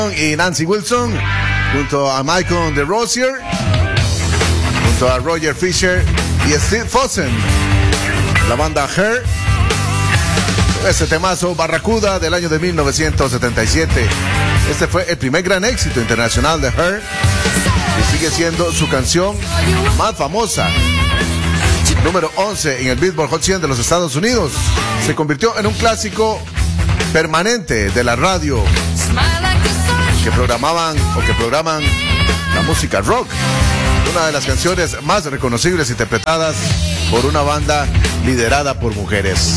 y Nancy Wilson, junto a Michael DeRosier, junto a Roger Fisher y Steve Fossen, la banda Her. Este temazo Barracuda del año de 1977. Este fue el primer gran éxito internacional de Her y sigue siendo su canción más famosa. Número 11 en el Billboard Hot 100 de los Estados Unidos. Se convirtió en un clásico permanente de la radio que programan la música rock. Una de las canciones más reconocibles interpretadas por una banda liderada por mujeres.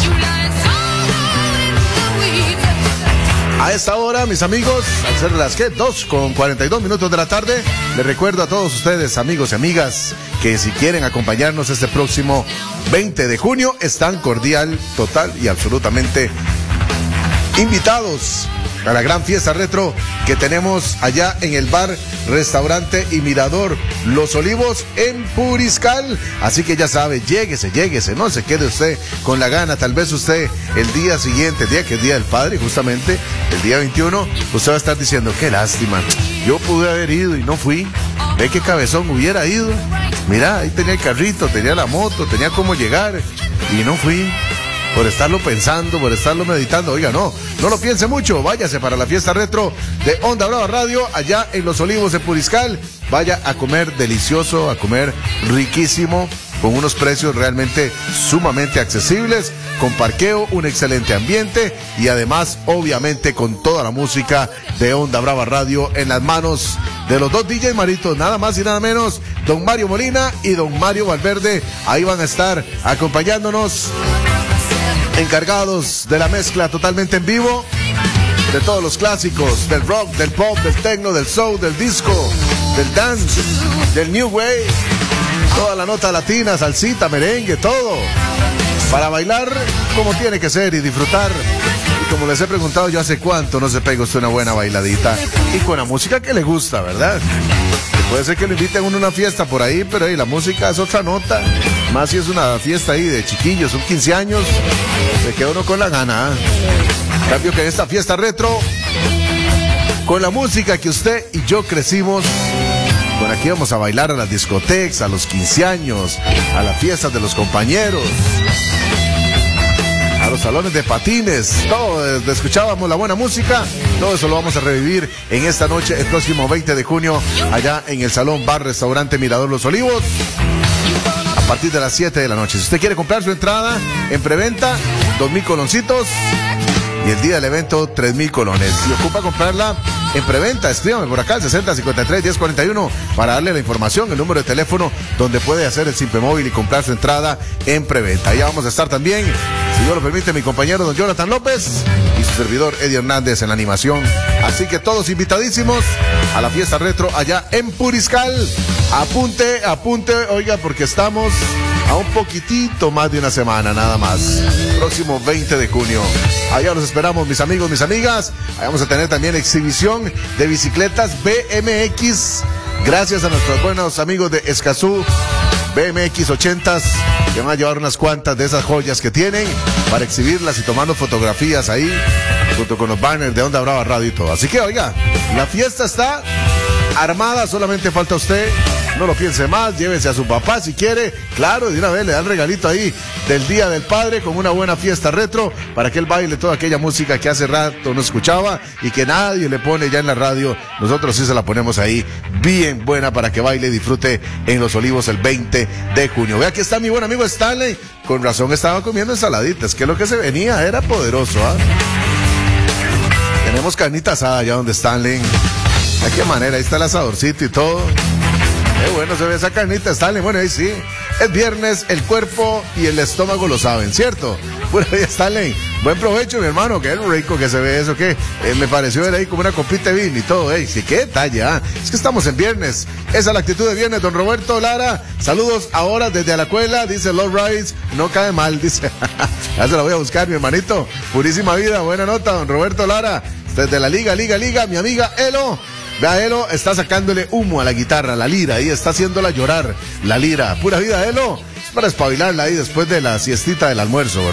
A esta hora, mis amigos, al ser las 2:42 de la tarde, les recuerdo a todos ustedes, amigos y amigas, que si quieren acompañarnos este próximo 20 de junio, están cordial, total y absolutamente invitados a la gran fiesta retro que tenemos allá en el bar, restaurante y mirador Los Olivos en Puriscal. Así que ya sabe, lléguese, no se quede usted con la gana. Tal vez usted el día siguiente, el día que es Día del Padre, justamente el día 21, usted va a estar diciendo, qué lástima, yo pude haber ido y no fui. Ve qué cabezón, hubiera ido. Mira, ahí tenía el carrito, tenía la moto, tenía cómo llegar y no fui. Por estarlo pensando, por estarlo meditando. Oiga, no lo piense mucho. Váyase para la fiesta retro de Onda Brava Radio, allá en Los Olivos de Puriscal. Vaya a comer delicioso, a comer riquísimo, con unos precios realmente sumamente accesibles, con parqueo, un excelente ambiente y además, obviamente, con toda la música de Onda Brava Radio en las manos de los dos DJs Maritos, nada más y nada menos, don Mario Molina y don Mario Valverde. Ahí van a estar acompañándonos, encargados de la mezcla totalmente en vivo de todos los clásicos del rock, del pop, del techno, del soul, del disco, del dance, del new wave, toda la nota latina, salsita, merengue, todo para bailar como tiene que ser y disfrutar. Y como les he preguntado yo, hace cuánto no se pega usted una buena bailadita y con la música que le gusta, ¿verdad? Puede ser que lo inviten a una fiesta por ahí, pero ahí la música es otra nota. Más si es una fiesta ahí de chiquillos, son 15 años, se queda uno con la gana. En cambio que en esta fiesta retro, con la música que usted y yo crecimos, con aquí vamos a bailar a las discotecas, a los 15 años, a las fiestas de los compañeros, a los salones de patines, todo, escuchábamos la buena música, todo eso lo vamos a revivir en esta noche, el próximo 20 de junio, allá en el Salón Bar Restaurante Mirador Los Olivos, a partir de las 7 de la noche. Si usted quiere comprar su entrada en preventa, 2,000 coloncitos, y el día del evento, 3,000 colones. Si ocupa comprarla en preventa, escríbame por acá, 6053-1041, para darle la información, el número de teléfono donde puede hacer el simple móvil y comprar su entrada en preventa. Allá vamos a estar también, si Dios lo permite, mi compañero don Jonathan López y su servidor Eddie Hernández en la animación. Así que todos invitadísimos a la fiesta retro allá en Puriscal. Apunte, oiga, porque estamos a un poquitito más de una semana nada más. Próximo 20 de junio. Allá los esperamos, mis amigos, mis amigas. Allá vamos a tener también exhibición de bicicletas BMX. Gracias a nuestros buenos amigos de Escazú, BMX 80s, que van a llevar unas cuantas de esas joyas que tienen para exhibirlas y tomando fotografías ahí, junto con los banners de Onda Brava Radio y todo. Así que, oiga, la fiesta está armada, solamente falta usted. No lo piense más, llévese a su papá si quiere. Claro, de una vez le da el regalito ahí del Día del Padre con una buena fiesta retro para que él baile toda aquella música que hace rato no escuchaba y que nadie le pone ya en la radio. Nosotros sí se la ponemos ahí bien buena para que baile y disfrute en Los Olivos el 20 de junio. Vea que está mi buen amigo Stanley. Con razón estaba comiendo ensaladitas, que lo que se venía era poderoso, ¿ah? Tenemos carnita asada allá donde Stanley. ¿De qué manera? Ahí está el asadorcito y todo. Qué bueno se ve esa carnita, Stanley. Bueno, ahí sí. Es viernes, el cuerpo y el estómago lo saben, ¿cierto? Bueno, ahí Stanley. Buen provecho, mi hermano. Qué rico que se ve eso, que me pareció ver ahí como una copita de vino y todo. Sí, qué detalle, ¿ah? Es que estamos en viernes. Esa es la actitud de viernes, don Roberto Lara. Saludos ahora desde Alacuela, dice Lord Rice. No cae mal, dice. Ya se la voy a buscar, mi hermanito. Purísima vida, buena nota, don Roberto Lara. Desde la Liga, mi amiga Elo. Vea, Elo está sacándole humo a la guitarra, la lira, ahí está haciéndola llorar, la lira. Pura vida, Elo. Es para espabilarla ahí después de la siestita del almuerzo, ¿verdad?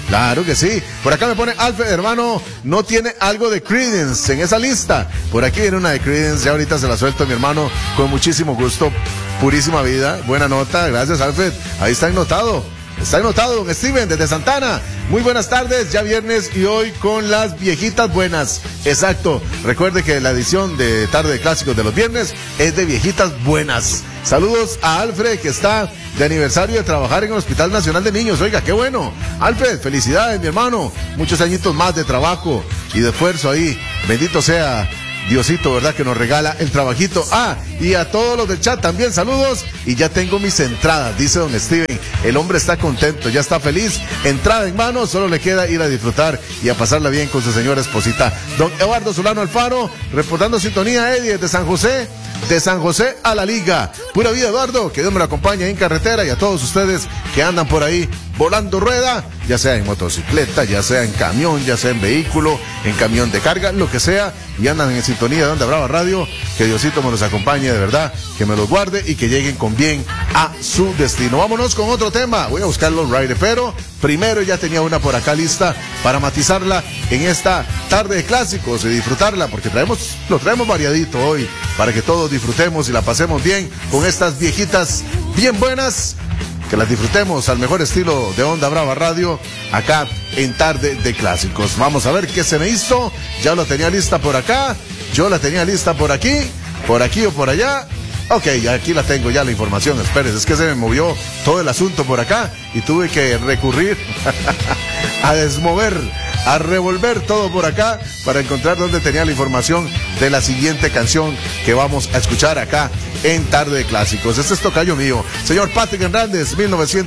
Claro que sí. Por acá me pone Alfred, hermano, no tiene algo de Creedence en esa lista. Por aquí viene una de Creedence, ya ahorita se la suelto, mi hermano, con muchísimo gusto. Purísima vida, buena nota, gracias Alfred. Ahí está anotado. Está anotado, don Steven, desde Santana. Muy buenas tardes, ya viernes y hoy con las viejitas buenas. Exacto, recuerde que la edición de Tarde de Clásicos de los viernes es de viejitas buenas. Saludos a Alfred, que está de aniversario de trabajar en el Hospital Nacional de Niños. Oiga, qué bueno. Alfred, felicidades, mi hermano. Muchos añitos más de trabajo y de esfuerzo ahí. Bendito sea Diosito, ¿verdad? Que nos regala el trabajito. Ah, y a todos los del chat también saludos. Y ya tengo mis entradas, dice don Steven. El hombre está contento, ya está feliz. Entrada en mano, solo le queda ir a disfrutar y a pasarla bien con su señora esposita. Don Eduardo Solano Alfaro, reportando sintonía, Eddie, desde San José. De San José a la Liga. Pura vida, Eduardo, que Dios me lo acompañe en carretera, y a todos ustedes que andan por ahí volando rueda, ya sea en motocicleta, ya sea en camión, ya sea en vehículo, en camión de carga, lo que sea, y andan en sintonía de Onda Brava Radio. Que Diosito me los acompañe de verdad, que me los guarde y que lleguen con bien a su destino. Vámonos con otro tema. Voy a buscar los riders, pero primero ya tenía una por acá lista para matizarla en esta tarde de clásicos y disfrutarla, porque lo traemos variadito hoy para que todos disfrutemos y la pasemos bien con estas viejitas bien buenas. Que las disfrutemos al mejor estilo de Onda Brava Radio, acá en Tarde de Clásicos. Vamos a ver qué se me hizo. Ya lo tenía lista por acá, yo la tenía lista por aquí o por allá. Ok, aquí la tengo ya la información. Espérese, es que se me movió todo el asunto por acá y tuve que recurrir a desmover, a revolver todo por acá para encontrar dónde tenía la información de la siguiente canción que vamos a escuchar acá en Tarde de Clásicos. Este es tocayo mío, señor Patrick Hernández,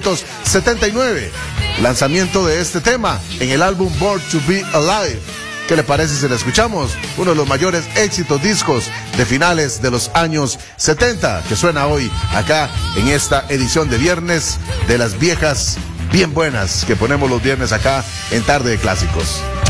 1979. Lanzamiento de este tema en el álbum Born to Be Alive. ¿Qué le parece si la escuchamos? Uno de los mayores éxitos discos de finales de los años 70, que suena hoy acá en esta edición de viernes de las viejas bien buenas que ponemos los viernes acá en Tarde de Clásicos.